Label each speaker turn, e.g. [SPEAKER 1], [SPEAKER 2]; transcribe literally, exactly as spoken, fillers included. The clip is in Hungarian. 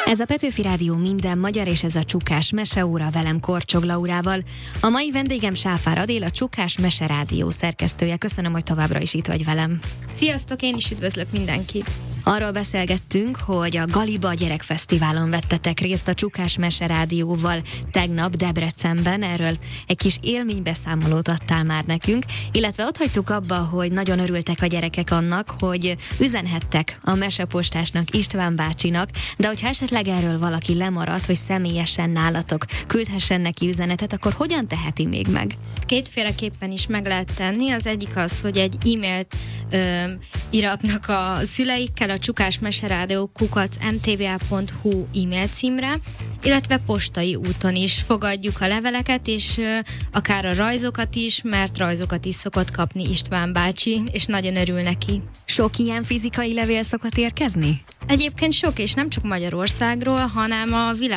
[SPEAKER 1] Ez a Petőfi Rádió minden magyar, és ez a Csukás Meseóra velem Korcsog Laurával. A mai vendégem Sáfár Adél, a Csukás Mese Rádió szerkesztője. Köszönöm, hogy továbbra is itt vagy velem.
[SPEAKER 2] Sziasztok, én is üdvözlök mindenkit.
[SPEAKER 1] Arról beszélgettünk, hogy a Galiba gyerekfesztiválon vettetek részt a Csukás Mese Rádióval tegnap Debrecenben. Erről egy kis élménybeszámolót adtál már nekünk, illetve ott hagytuk abba, hogy nagyon örültek a gyerekek annak, hogy üzenhettek a mesepostásnak, István bácsinak, de hogyha esetleg erről valaki lemaradt, hogy személyesen nálatok küldhessen neki üzenetet, akkor hogyan teheti még meg?
[SPEAKER 2] Kétféleképpen is meg lehet tenni. Az egyik az, hogy egy e-mailt ö, iratnak a szüleikkel a csukásmeserádió kukac em té vé á pont hú e-mail címre, illetve postai úton is fogadjuk a leveleket, és ö, akár a rajzokat is, mert rajzokat is szokott kapni István bácsi, és nagyon örül neki.
[SPEAKER 1] Sok ilyen fizikai levél szokott érkezni?
[SPEAKER 2] Egyébként sok, és nem csak Magyarországról, hanem a világ